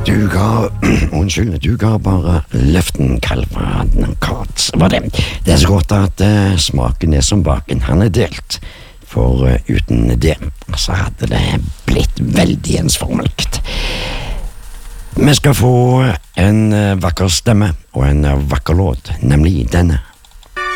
Du ga Unnskyld, du ga bare løften kalvadnakat. Var det? Det er så godt at smaken er som baken. Han er delt. For uten det så hadde det blitt veldig ensformelt. Vi skal få en vakker stemme og en vakker låt, nemlig denne.